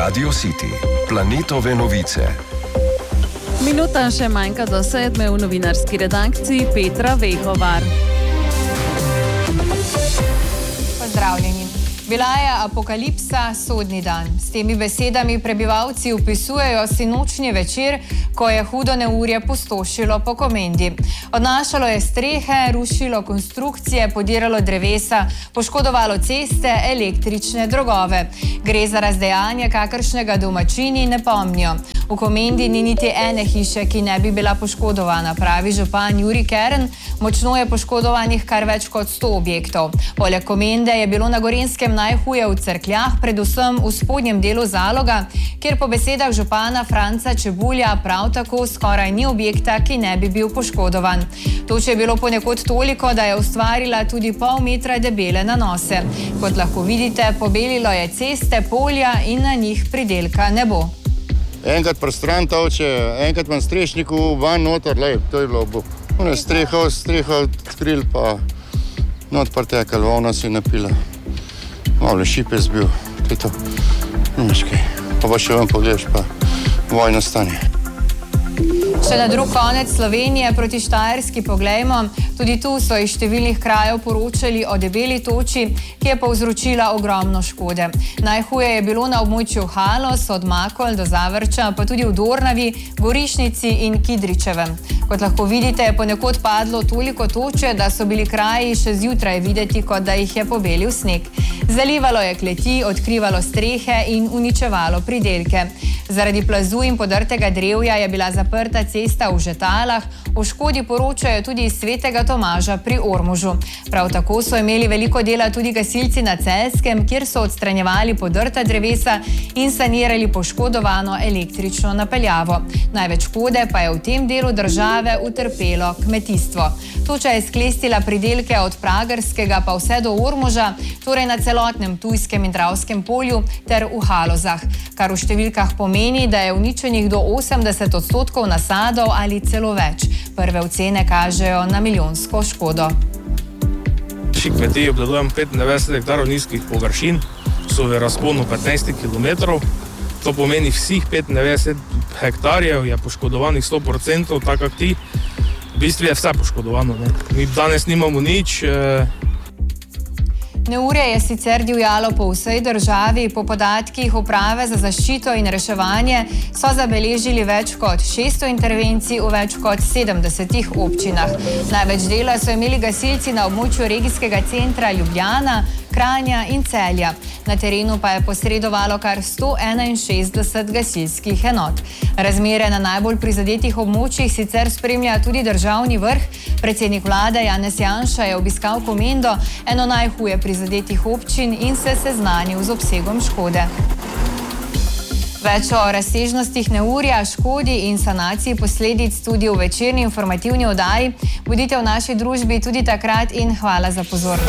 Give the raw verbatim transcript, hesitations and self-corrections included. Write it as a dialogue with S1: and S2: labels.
S1: Radio City, planetove novice.
S2: Minuta še manjka do sedme v novinarski redakciji Petra Vehovar.
S3: Pozdravljeni. Bila je apokalipsa, sodni dan. S temi besedami prebivalci opisujejo sinočnji večer, ko je hudo neurje pustošilo po Komendi. Odnašalo je strehe, rušilo konstrukcije, podiralo drevesa, poškodovalo ceste, električne drogove. Gre za razdejanje, kakršnega domačini ne pomnijo. V Komendi ni niti ene hiše, ki ne bi bila poškodovana, pravi župan Jurij Kern. Močno je poškodovanih kar več kot sto objektov. Poleg Komende je bilo na Gorenjskem najhuje v Cerkljah, predvsem v spodnjem delu Zaloga, kjer po besedah župana Franca Čebulja prav tako skoraj ni objekta, ki ne bi bil poškodovan. Toč je bilo ponekod toliko, da je ustvarila tudi pol metra debele nanose. Kot lahko vidite, pobelilo je ceste, polja in na njih pridelka ne bo.
S4: Enkrat prostran toče, enkrat vam strešniku van notor, lej, to je bilo bo. Ona streha, streha odkril, pa not partekal, ona si napila. Malo šip je zbil, to je to. Nimaš kaj. Pa pa še vam pogledaš, pa vojno stanje.
S3: Še na drug konec Slovenije proti Štajerski poglejmo. Tudi tu so iz številnih krajev poročali o debeli toči, ki je povzročila ogromno škode. Najhuje je bilo na območju Haloz, od Makol do Zavrča, pa tudi v Dornavi, Gorišnici in Kidričevem. Kot lahko vidite, je ponekod padlo toliko toče, da so bili kraji še zjutraj videti, kot da jih je pobelil sneg. Zalivalo je kleti, odkrivalo strehe in uničevalo pridelke. Zaradi plazu in podrtega drevja je bila zaprta cesta v Žetalah, o škodi poročajo tudi iz Svetega Tomaža pri Ormožu. Prav tako so imeli veliko dela tudi gasilci na Celjskem, kjer so odstranjevali podrta drevesa in sanirali poškodovano električno napeljavo. Največ škode pa je v tem delu države utrpelo kmetijstvo. Toča je sklestila pridelke od Pragerskega pa vse do Ormoža, torej na celotnem Ptujskem in Dravskem polju ter v Halozah, kar v številkah pomeni, da je uničenih do osemdeset odstotkov nasadov ali celo več. Prve ocene kažejo na milijonsko škodo.
S5: Naši kmetiji obdelujem petindevetdeset hektarov nizkih površin, so v razponu petnajst kilometrov. To pomeni vseh petindevetdeset hektarjev je poškodovanih sto procentov, tako kot ti. V bistvu je vse poškodovano. Ne? Mi danes nimamo nič. Eh...
S3: Neurje je sicer divjalo po vsej državi. Po podatkih Uprave za zaščito in reševanje so zabeležili več kot šeststo intervencij v več kot sedemdesetih občinah. Največ dela so imeli gasilci na območju regijskega centra Ljubljana, Kranja in Celja. Na terenu pa je posredovalo kar sto enainšestdeset gasilskih enot. Razmere na najbolj prizadetih območjih sicer spremlja tudi državni vrh. Predsednik vlade Janez Janša je obiskal Komendo, eno najhuje prizadetih občin, in se seznanil z obsegom škode. Več o razsežnostih neurja, škodi in sanaciji posledic tudi v večerni informativni oddaji. Bodite v naši družbi tudi takrat in hvala za pozornost.